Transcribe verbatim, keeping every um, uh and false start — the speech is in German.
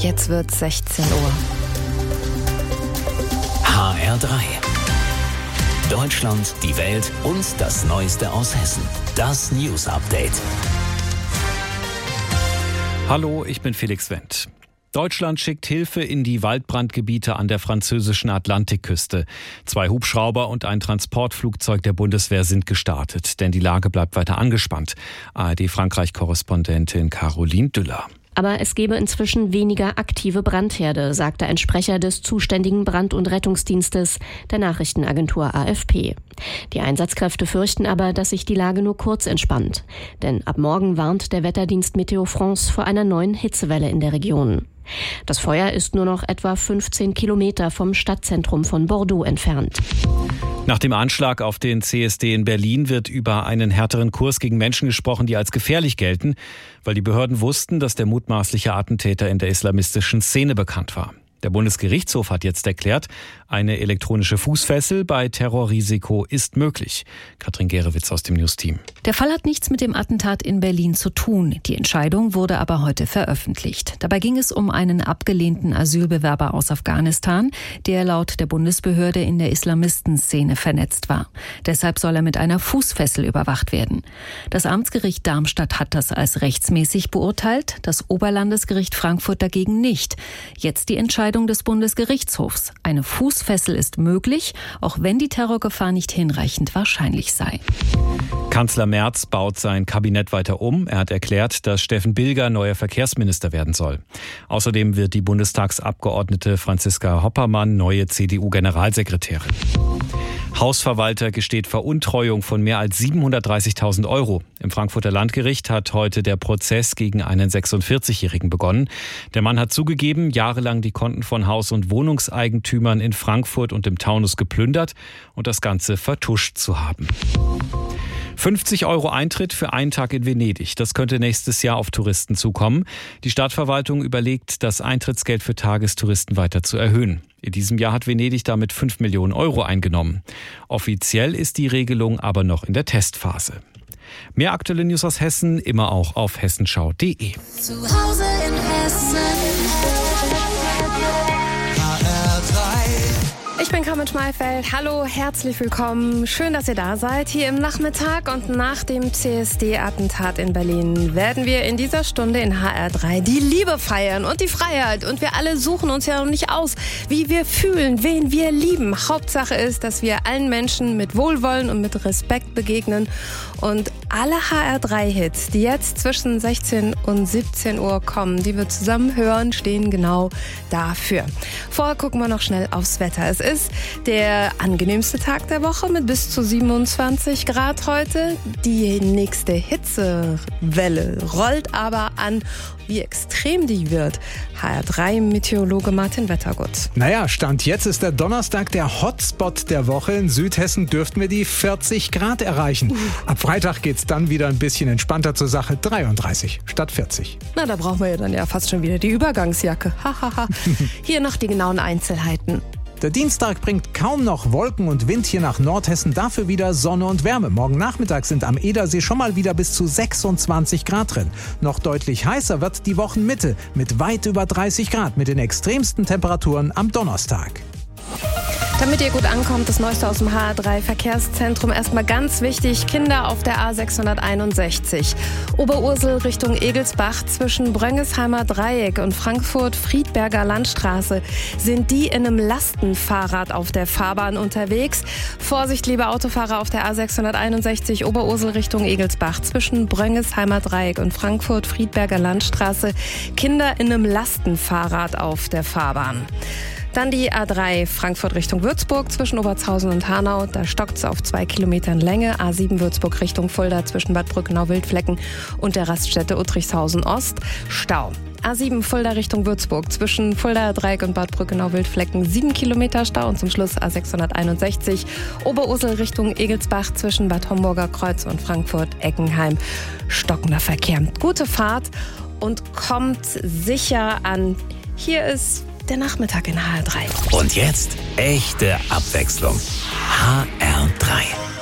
Jetzt wird sechzehn Uhr. H R drei. Deutschland, die Welt und das Neueste aus Hessen. Das News Update. Hallo, ich bin Felix Wendt. Deutschland schickt Hilfe in die Waldbrandgebiete an der französischen Atlantikküste. Zwei Hubschrauber und ein Transportflugzeug der Bundeswehr sind gestartet, denn die Lage bleibt weiter angespannt. A R D-Frankreich-Korrespondentin Caroline Düller. Aber es gebe inzwischen weniger aktive Brandherde, sagte ein Sprecher des zuständigen Brand- und Rettungsdienstes der Nachrichtenagentur A F P. Die Einsatzkräfte fürchten aber, dass sich die Lage nur kurz entspannt. Denn ab morgen warnt der Wetterdienst Meteo France vor einer neuen Hitzewelle in der Region. Das Feuer ist nur noch etwa fünfzehn Kilometer vom Stadtzentrum von Bordeaux entfernt. Nach dem Anschlag auf den C S D in Berlin wird über einen härteren Kurs gegen Menschen gesprochen, die als gefährlich gelten, weil die Behörden wussten, dass der mutmaßliche Attentäter in der islamistischen Szene bekannt war. Der Bundesgerichtshof hat jetzt erklärt, eine elektronische Fußfessel bei Terrorrisiko ist möglich. Katrin Gerewitz aus dem News-Team. Der Fall hat nichts mit dem Attentat in Berlin zu tun. Die Entscheidung wurde aber heute veröffentlicht. Dabei ging es um einen abgelehnten Asylbewerber aus Afghanistan, der laut der Bundesbehörde in der Islamistenszene vernetzt war. Deshalb soll er mit einer Fußfessel überwacht werden. Das Amtsgericht Darmstadt hat das als rechtsmäßig beurteilt, das Oberlandesgericht Frankfurt dagegen nicht. Jetzt die Entscheidung des Bundesgerichtshofs. Eine Fußfessel ist möglich, auch wenn die Terrorgefahr nicht hinreichend wahrscheinlich sei. Kanzler Merz baut sein Kabinett weiter um. Er hat erklärt, dass Steffen Bilger neuer Verkehrsminister werden soll. Außerdem wird die Bundestagsabgeordnete Franziska Hoppermann neue C D U-Generalsekretärin. Hausverwalter gesteht Veruntreuung von mehr als siebenhundertdreißigtausend Euro. Im Frankfurter Landgericht hat heute der Prozess gegen einen sechsundvierzigjährigen begonnen. Der Mann hat zugegeben, jahrelang die Konten von Haus- und Wohnungseigentümern in Frankfurt und im Taunus geplündert und das Ganze vertuscht zu haben. fünfzig Euro Eintritt für einen Tag in Venedig. Das könnte nächstes Jahr auf Touristen zukommen. Die Stadtverwaltung überlegt, das Eintrittsgeld für Tagestouristen weiter zu erhöhen. In diesem Jahr hat Venedig damit fünf Millionen Euro eingenommen. Offiziell ist die Regelung aber noch in der Testphase. Mehr aktuelle News aus Hessen immer auch auf hessenschau punkt de. Zu Hause in Hessen. Ich bin Carmen Schmeifeld. Hallo, herzlich willkommen. Schön, dass ihr da seid. Hier im Nachmittag und nach dem C S D-Attentat in Berlin werden wir in dieser Stunde in H R drei die Liebe feiern und die Freiheit. Und wir alle suchen uns ja noch nicht aus, wie wir fühlen, wen wir lieben. Hauptsache ist, dass wir allen Menschen mit Wohlwollen und mit Respekt begegnen. Und alle H R drei Hits, die jetzt zwischen sechzehn und siebzehn Uhr kommen, die wir zusammen hören, stehen genau dafür. Vorher gucken wir noch schnell aufs Wetter. Es ist der angenehmste Tag der Woche mit bis zu siebenundzwanzig Grad heute. Die nächste Hitzewelle rollt aber an. Wie extrem die wird, H R drei Meteorologe Martin Wettergut. Naja, Stand jetzt ist der Donnerstag der Hotspot der Woche. In Südhessen dürften wir die vierzig Grad erreichen. Uh. Ab Freitag geht's dann wieder ein bisschen entspannter zur Sache. dreiunddreißig statt vierzig. Na, da brauchen wir ja dann ja fast schon wieder die Übergangsjacke. Hahaha. Hier noch die genauen Einzelheiten. Der Dienstag bringt kaum noch Wolken und Wind hier nach Nordhessen, dafür wieder Sonne und Wärme. Morgen Nachmittag sind am Edersee schon mal wieder bis zu sechsundzwanzig Grad drin. Noch deutlich heißer wird die Wochenmitte mit weit über dreißig Grad mit den extremsten Temperaturen am Donnerstag. Damit ihr gut ankommt, das Neueste aus dem H R drei Verkehrszentrum. Erstmal ganz wichtig, Kinder auf der A sechshunderteinundsechzig. Oberursel Richtung Egelsbach zwischen Bröngesheimer Dreieck und Frankfurt-Friedberger Landstraße sind die in einem Lastenfahrrad auf der Fahrbahn unterwegs. Vorsicht, liebe Autofahrer auf der A sechshunderteinundsechzig, Oberursel Richtung Egelsbach zwischen Bröngesheimer Dreieck und Frankfurt-Friedberger Landstraße. Kinder in einem Lastenfahrrad auf der Fahrbahn. Dann die A drei Frankfurt Richtung Würzburg zwischen Obertshausen und Hanau. Da stockt es auf zwei Kilometern Länge. A sieben Würzburg Richtung Fulda zwischen Bad Brückenau-Wildflecken und der Raststätte Uttrichshausen Ost. Stau. A sieben Fulda Richtung Würzburg zwischen Fulda Dreieck und Bad Brückenau-Wildflecken sieben Kilometer Stau. Und zum Schluss A sechshunderteinundsechzig Oberursel Richtung Egelsbach zwischen Bad Homburger Kreuz und Frankfurt-Eckenheim. Stockender Verkehr. Gute Fahrt und kommt sicher an. Hier ist der Nachmittag in H R drei. Und jetzt echte Abwechslung. H R drei.